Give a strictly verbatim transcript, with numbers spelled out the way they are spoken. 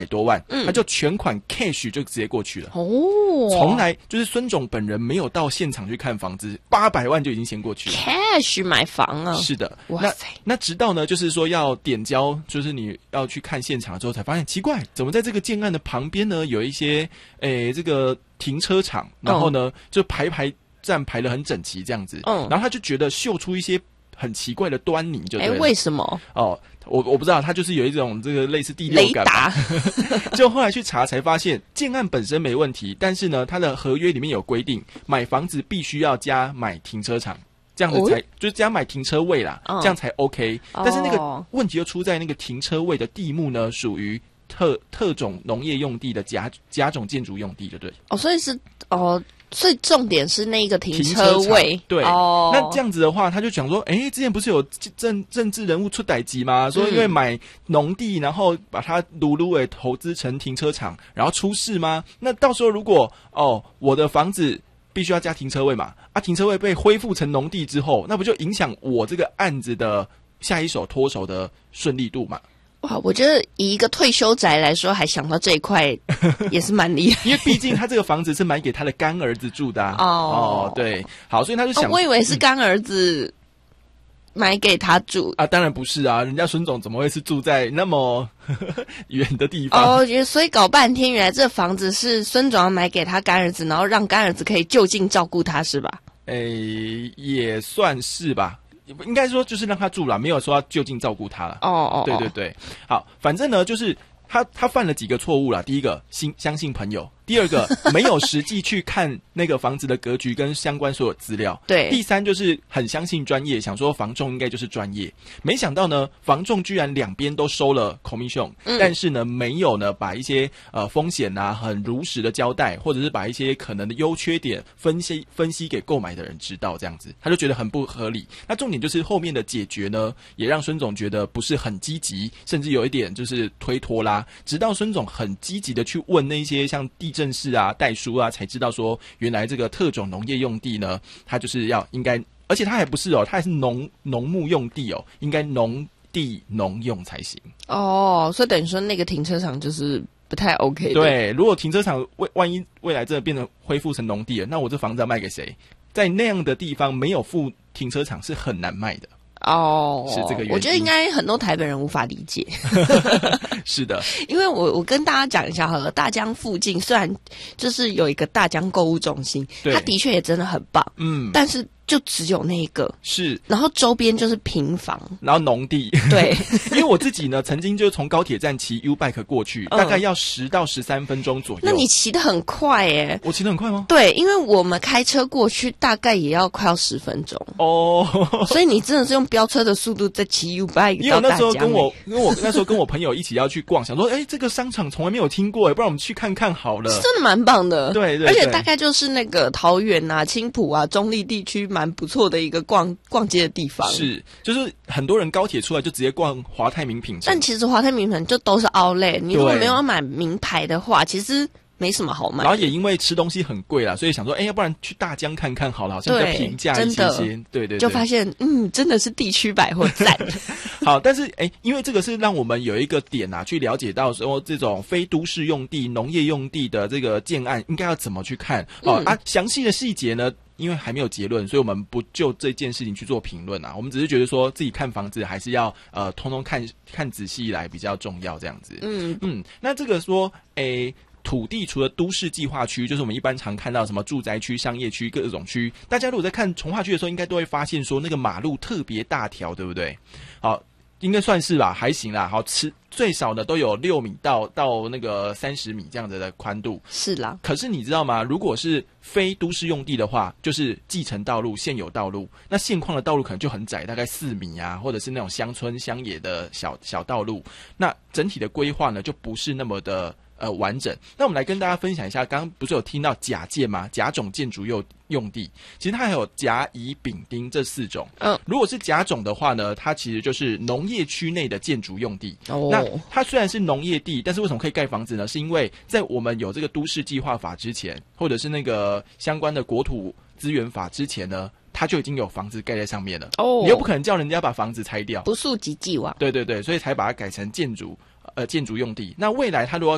多万，嗯，他就全款 cash 就直接过去了。 哦， 从来就是孙总本人没有到现场去看房子，八百万就已经先过去了。 cash 买房啊？ 是的， 哇塞！ 那那直到呢，就是说要点交，就是你要去看现场之后，才发现奇怪，怎么在这个建案的旁边呢，有一些诶这个停车场，然后呢、嗯、就排排站排得很整齐这样子，嗯，然后他就觉得嗅出一些很奇怪的端倪，就对了。 哎，为什么？ 哦，我我不知道，他就是有一种这个类似第六感吧。雷达。就后来去查才发现，建案本身没问题，但是呢，它的合约里面有规定，买房子必须要加买停车场。这样子才、哦、就是加买停车位啦、哦，这样才 OK。但是那个问题就出在那个停车位的地目呢，属于特特种农业用地的甲甲种建筑用地，对不对？ 哦，所以是哦。所以重点是那个停车位， 对。 哦， 那这样子的话，他就讲说，哎，之前不是有政政治人物出代誌吗？说因为买农地，然后把它撸撸诶投资成停车场，然后出事吗？那到时候如果哦，我的房子必须要加停车位嘛，啊，停车位被恢复成农地之后，那不就影响我这个案子的下一手脱手的顺利度嘛？ 哇，我觉得以一个退休宅来说，还想到这一块也是蛮厉害。 因为毕竟他这个房子是买给他的干儿子住的、啊、哦, 哦，对，好，所以他就想， 哦、我以为是干儿子买给他住、 嗯、啊，当然不是啊，人家孙总怎么会是住在那么远的地方？ 哦，所以搞半天，原来这房子是孙总要买给他干儿子，然后让干儿子可以就近照顾他，是吧？ 诶，也算是吧。应该说就是让他住了，没有说要就近照顾他了。 哦哦， 对对对，好，反正呢就是他他犯了几个错误了。第一个，信相信朋友；第二个，没有实际去看那个房子的格局跟相关所有资料。 对。 第三就是很相信专业，想说房仲应该就是专业，没想到呢，房仲居然两边都收了 commission，、嗯、但是呢没有呢把一些呃风险啊很如实的交代，或者是把一些可能的优缺点分析分析给购买的人知道，这样子他就觉得很不合理。那重点就是后面的解决呢，也让孙总觉得不是很积极，甚至有一点就是推脱啦。直到孙总很积极的去问那些像地政士啊、代书啊，才知道说原来这个特种农业用地呢，它就是要应该，而且它还不是哦，它还是农农牧用地哦，应该农地农用才行。 哦，所以等于说那个停车场就是不太 OK 的。 对，如果停车场未万一未来真的变成恢复成农地了，那我这房子要卖给谁？在那样的地方没有附停车场是很难卖的。 哦， 是这个原因。 我觉得应该很多台北人无法理解。 是的， 因为我我跟大家讲一下好了，大江附近虽然就是有一个大江购物中心，它的确也真的很棒，嗯，但是就只有那个是， 然后周边就是平房， 然后农地， 对。 因为我自己呢，曾经就从高铁站骑 U-Bike 过去，嗯、大概要十到十三分钟左右。 那你骑得很快耶、欸？ 我骑得很快吗？ 对，因为我们开车过去大概也要快要十分钟哦，所以你真的是用飙车的速度在骑 U-Bike 因为我那时候跟我，因为我那时候跟我朋友一起要去逛，想说，哎、欸，这个商场从来没有听过，不然我们去看看好了。 是真的蛮棒的， 对 对, 对， 而且大概就是那个桃园啊、青埔啊、中立地区蛮不错的一个逛逛街的地方。 是，就是很多人高铁出来就直接逛华泰名品城， 但其实华泰名品就都是 outlet， 你如果没有要买名牌的话，其实没什么好买。 然后也因为吃东西很贵啦，所以想说，哎、欸，要不然去大江看看好了，好像比较平价一些些。对 对, 对， 就发现嗯，真的是地区百货赞。 好，但是哎、欸，因为这个是让我们有一个点啊，去了解到说这种非都市用地、农业用地的这个建案应该要怎么去看。哦、嗯、啊，详细的细节呢？因为还没有结论，所以我们不就这件事情去做评论啊。我们只是觉得说自己看房子还是要呃，通通看看仔细来比较重要，这样子。嗯嗯，那这个说，诶。土地除了都市计划区，就是我们一般常看到什么住宅区、商业区各种区，大家如果在看重划区的时候，应该都会发现说那个马路特别大条，对不对？好，应该算是吧，还行啦。好，吃最少的都有六米到到那个三十米这样子的宽度。 是啦。 可是你知道吗？如果是非都市用地的话，就是继承道路、现有道路，那现况的道路可能就很窄，大概四米啊，或者是那种乡村乡野的小小道路。那整体的规划呢，就不是那么的。呃，完整。那我们来跟大家分享一下，刚刚不是有听到甲建吗？甲种建筑用用地，其实它还有甲、乙、丙、丁这四种。嗯，如果是甲种的话呢，它其实就是农业区内的建筑用地。哦，那它虽然是农业地，但是为什么可以盖房子呢？是因为在我们有这个都市计划法之前，或者是那个相关的国土资源法之前呢，它就已经有房子盖在上面了。哦，你又不可能叫人家把房子拆掉， 不溯及既往。 对对对，所以才把它改成建筑。呃，建筑用地。那未来他如果